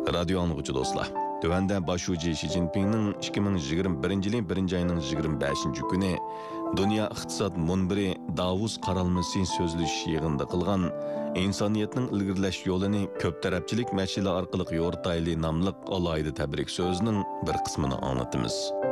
Radio anlıqçı dostlar. Tövəndə başucu Xi Jinping'nin 2021 yılın 1 ayının 25 günü Dünya İqtisad Munbiri Davos qaralması sözlüş yığında qılğan insoniyatning ilgirlash yo'lini ko'p tarafchilik mashina orqali yo'rtayli nomli alayda tabrik so'zining bir qismini anglatamiz.